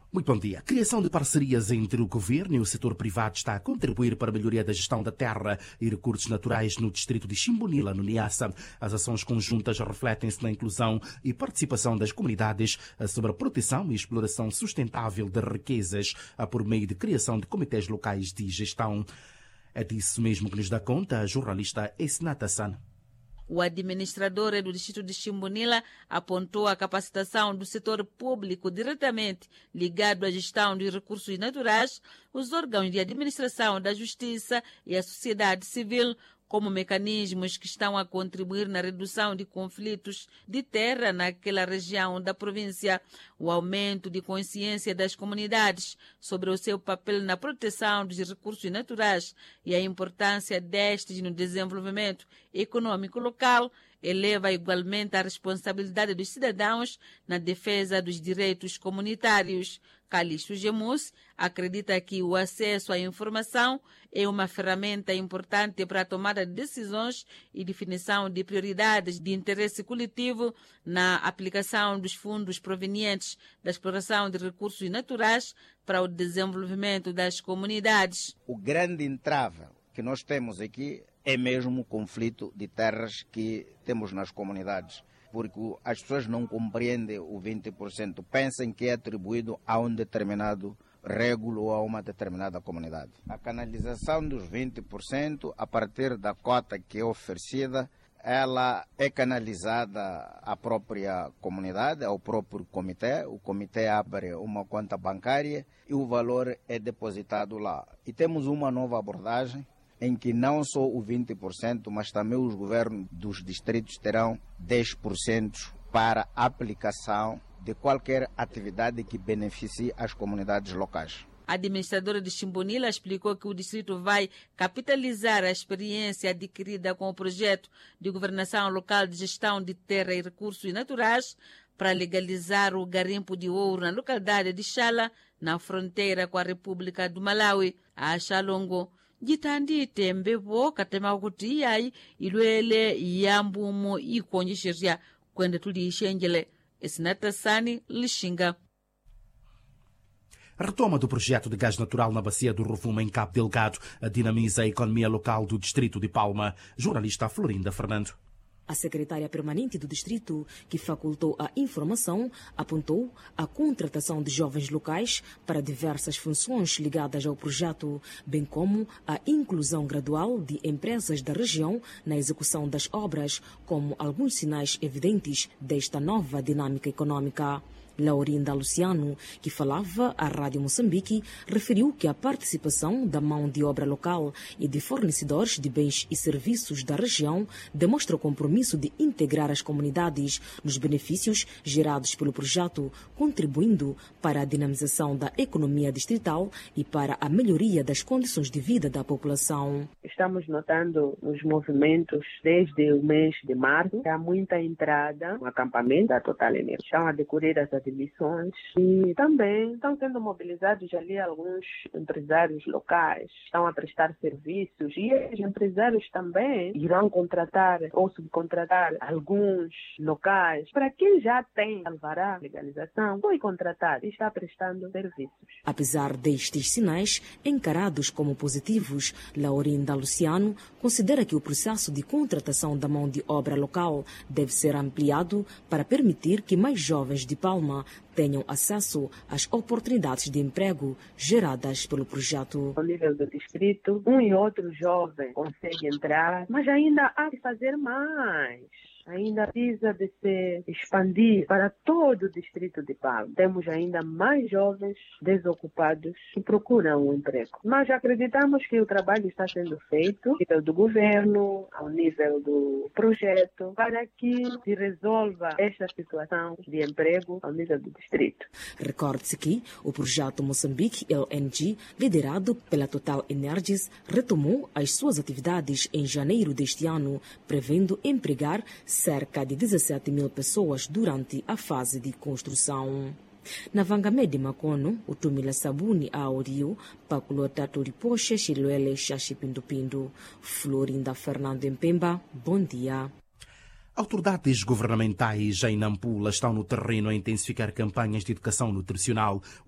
Muito bom dia. A criação de parcerias entre o governo e o setor privado está a contribuir para a melhoria da gestão da terra e recursos naturais no distrito de Chimbonila, no Niassa. As ações conjuntas refletem-se na inclusão e participação das comunidades sobre a proteção e exploração sustentável de riquezas por meio de criação de comitês locais de gestão. É disso mesmo que nos dá conta a jornalista Esnata San. O administrador do distrito de Chimbonila apontou a capacitação do setor público diretamente ligado à gestão de recursos naturais, os órgãos de administração da justiça e a sociedade civil como mecanismos que estão a contribuir na redução de conflitos de terra naquela região da província. O aumento de consciência das comunidades sobre o seu papel na proteção dos recursos naturais e a importância destes no desenvolvimento econômico local eleva igualmente a responsabilidade dos cidadãos na defesa dos direitos comunitários. Calixto Gemus acredita que o acesso à informação é uma ferramenta importante para a tomada de decisões e definição de prioridades de interesse coletivo na aplicação dos fundos provenientes da exploração de recursos naturais para o desenvolvimento das comunidades. O grande entrave que nós temos aqui é mesmo o conflito de terras que temos nas comunidades, porque as pessoas não compreendem o 20%, pensam que é atribuído a um determinado régulo ou a uma determinada comunidade. A canalização dos 20%, a partir da cota que é oferecida, ela é canalizada à própria comunidade, ao próprio comitê. O comitê abre uma conta bancária e o valor é depositado lá. E temos uma nova abordagem, em que não só o 20%, mas também os governos dos distritos terão 10% para aplicação de qualquer atividade que beneficie as comunidades locais. A administradora de Chimbonila explicou que o distrito vai capitalizar a experiência adquirida com o projeto de governação local de gestão de terra e recursos naturais para legalizar o garimpo de ouro na localidade de Xala, na fronteira com a República do Malawi. A Xalongo jitandi tembe bo katema kuti yai ilwele yambumo ikonjishiria kwenda tulishengele Esnata Sani Lixinga. A retoma do projeto de gás natural na bacia do Rovuma, em Cabo Delgado, dinamiza a economia local do distrito de Palma. Jornalista Florinda Fernando. A secretária permanente do distrito, que facultou a informação, apontou a contratação de jovens locais para diversas funções ligadas ao projeto, bem como a inclusão gradual de empresas da região na execução das obras, como alguns sinais evidentes desta nova dinâmica econômica. Laurinda Luciano, que falava à Rádio Moçambique, referiu que a participação da mão de obra local e de fornecedores de bens e serviços da região demonstra o compromisso de integrar as comunidades nos benefícios gerados pelo projeto, contribuindo para a dinamização da economia distrital e para a melhoria das condições de vida da população. Estamos notando os movimentos desde o mês de março. Há muita entrada no acampamento da Total Energia. Estão a decorrer as admissões e também estão sendo mobilizados ali alguns empresários locais, estão a prestar serviços e os empresários também irão contratar ou subcontratar alguns locais. Para quem já tem alvará legalização, foi contratado e está prestando serviços. Apesar destes sinais encarados como positivos, Laurinda Luciano considera que o processo de contratação da mão de obra local deve ser ampliado para permitir que mais jovens de Palma tenham acesso às oportunidades de emprego geradas pelo projeto. Ao nível do distrito, um e outro jovem consegue entrar, mas ainda há que fazer mais. Ainda precisa de se expandir para todo o distrito de Palma. Temos ainda mais jovens desocupados que procuram um emprego. Mas acreditamos que o trabalho está sendo feito ao nível do governo, ao nível do projeto, para que se resolva esta situação de emprego ao nível do distrito. Recorde-se que o projeto Moçambique LNG, liderado pela Total Energies, retomou as suas atividades em janeiro deste ano, prevendo empregar cerca de 17 mil pessoas durante a fase de construção. Na Vangamede Makono, o Tumila Sabuni a Orio, Paculota Turipoche, Chiluele, Xaxipindupindu. Florinda Fernando Empemba, bom dia. Autoridades governamentais em Nampula estão no terreno a intensificar campanhas de educação nutricional.